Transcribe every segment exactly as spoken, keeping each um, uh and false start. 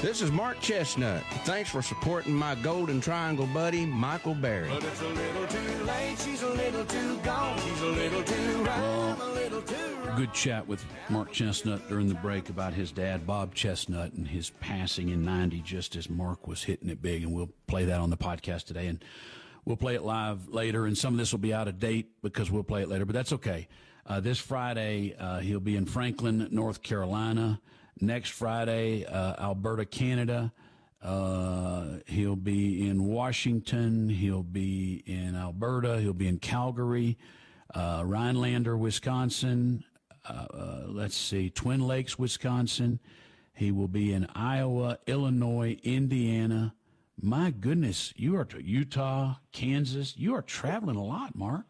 This is Mark Chestnut. Thanks for supporting my Golden Triangle buddy, Michael Berry. But it's a little too late, she's a little too gone, she's a little too right, a little too right. Good chat with Mark Chestnut during the break about his dad, Bob Chestnut, and his passing in ninety just as Mark was hitting it big. And we'll play that on the podcast today. And we'll play it live later. And some of this will be out of date because we'll play it later, but that's okay. Uh, this Friday, uh, he'll be in Franklin, North Carolina. Next Friday, uh, Alberta, Canada. Uh, he'll be in Washington. He'll be in Alberta. He'll be in Calgary, uh, Rhinelander, Wisconsin. Uh, uh, let's see, Twin Lakes, Wisconsin. He will be in Iowa, Illinois, Indiana. My goodness, you are to Utah, Kansas. You are traveling a lot, Mark.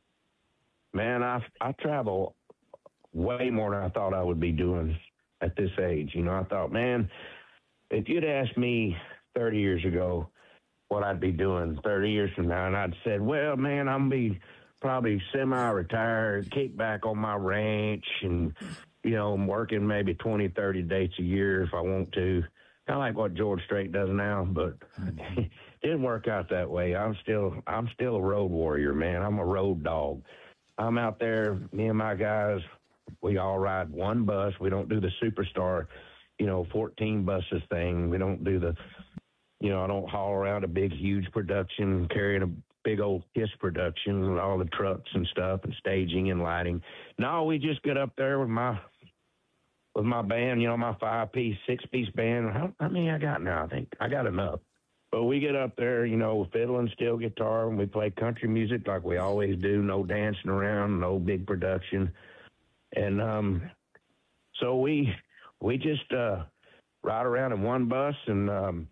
Man, I I travel way more than I thought I would be doing at this age. You know, I thought, man, if you'd asked me thirty years ago what I'd be doing thirty years from now, and I'd said, well, man, I'm going to be probably semi-retired, kick back on my ranch, and, you know, I'm working maybe twenty, thirty dates a year if I want to. Kind of like what George Strait does now, but it didn't work out that way. I'm still, I'm still a road warrior, man. I'm a road dog. I'm out there, me and my guys, we all ride one bus. We don't do the superstar, you know, fourteen buses thing. We don't do the, you know, I don't haul around a big, huge production, carrying a big old KISS production with all the trucks and stuff and staging and lighting. No, we just get up there with my with my band, you know, my five-piece, six-piece band. How, how many I got now? I think I got enough. But we get up there, you know, fiddle and steel guitar, and we play country music like we always do, no dancing around, no big production. And um, so we we just uh, ride around in one bus and um,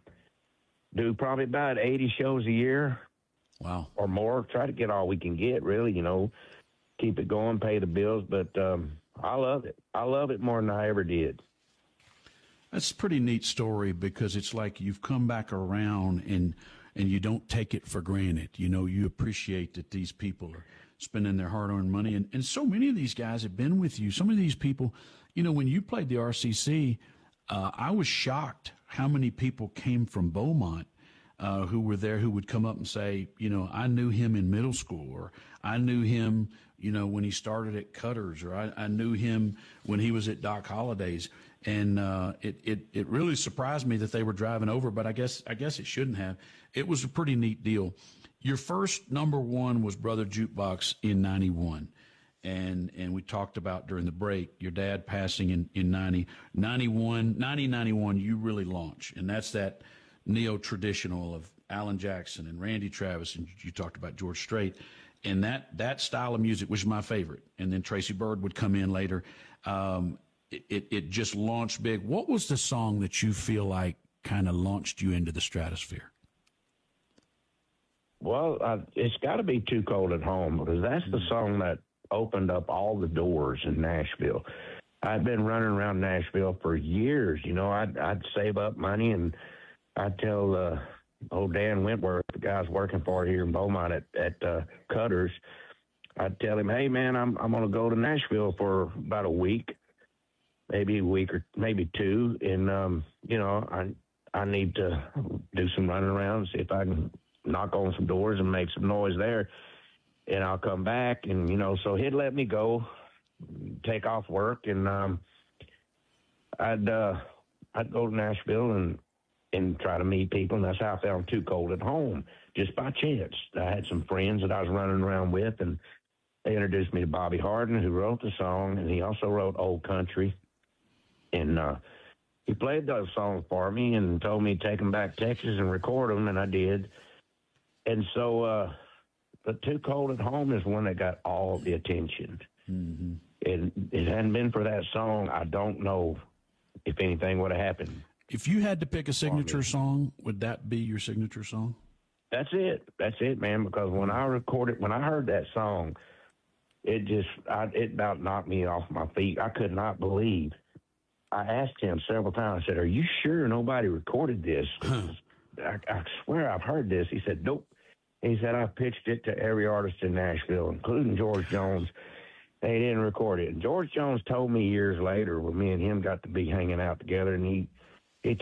do probably about eighty shows a year. Wow. Or more. Try to get all we can get, really, you know, keep it going, pay the bills. But um, I love it. I love it more than I ever did. That's a pretty neat story because it's like you've come back around and and you don't take it for granted. You know, you appreciate that these people are spending their hard-earned money. And, and so many of these guys have been with you. Some of these people, you know, when you played the R C C, uh, I was shocked how many people came from Beaumont uh, who were there who would come up and say, you know, I knew him in middle school, or I knew him, you know, when he started at Cutters, or I, I knew him when he was at Doc Holliday's. And uh, it, it it really surprised me that they were driving over, but I guess I guess it shouldn't have. It was a pretty neat deal. Your first number one was Brother Jukebox in ninety-one, and and we talked about during the break your dad passing in in ninety, ninety-one, ninety, ninety-one. You really launch, and that's that neo-traditional of Alan Jackson and Randy Travis, and you talked about George Strait, and that that style of music was my favorite. And then Tracy Byrd would come in later. Um, It, it, it just launched big. What was the song that you feel like kind of launched you into the stratosphere? Well, uh, it's got to be Too Cold at Home, because that's the song that opened up all the doors in Nashville. I'd been running around Nashville for years. You know, I'd, I'd save up money, and I'd tell uh, old Dan Wentworth, the guy's working for here in Beaumont at, at uh, Cutters, I'd tell him, hey, man, I'm, I'm going to go to Nashville for about a week. Maybe a week or maybe two, and um, you know, I I need to do some running around, see if I can knock on some doors and make some noise there, and I'll come back. And you know, so he'd let me go, take off work, and um, I'd uh, I'd go to Nashville and and try to meet people, and that's how I found Too Cold at Home, just by chance. I had some friends that I was running around with, and they introduced me to Bobby Hardin, who wrote the song, and he also wrote Old Country. And uh, he played those songs for me and told me to take them back to Texas and record them, and I did. And so uh, the Too Cold at Home is one that got all the attention. Mm-hmm. And it hadn't been for that song, I don't know if anything would have happened. If you had to pick a signature song, would that be your signature song? That's it. That's it, man, because when I recorded, when I heard that song, it just, I, it about knocked me off my feet. I could not believe. I asked him several times, I said, are you sure nobody recorded this? Huh. I, I swear I've heard this. He said, nope. He said, I pitched it to every artist in Nashville, including George Jones. They didn't record it. And George Jones told me years later when me and him got to be hanging out together, and he